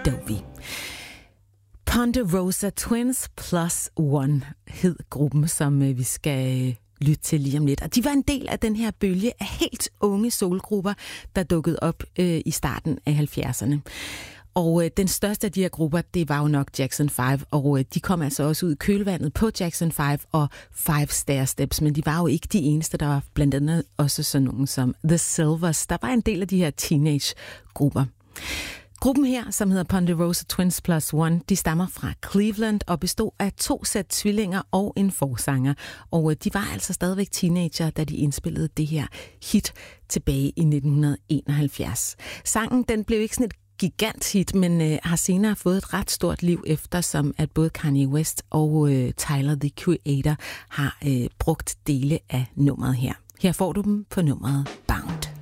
Dovey. Ponderosa Twins Plus One hed gruppen, som vi skal lytte til lige om lidt. Og de var en del af den her bølge af helt unge soulgrupper, der dukkede op i starten af 70'erne. Og den største af de her grupper, det var jo nok Jackson 5, og de kom altså også ud i kølvandet på Jackson 5 og Five Stairsteps, men de var jo ikke de eneste, der var blandt andet også sådan nogen som The Silvers, der var en del af de her teenage-grupper. Gruppen her, som hedder Ponderosa Twins Plus One, de stammer fra Cleveland og bestod af 2 sæt tvillinger og en forsanger. Og de var altså stadigvæk teenager, da de indspillede det her hit tilbage i 1971. Sangen, den blev ikke sådan et giganthit, men har senere fået et ret stort liv, eftersom at både Kanye West og Tyler, the Creator, har brugt dele af nummeret her. Her får du dem på nummeret Bound.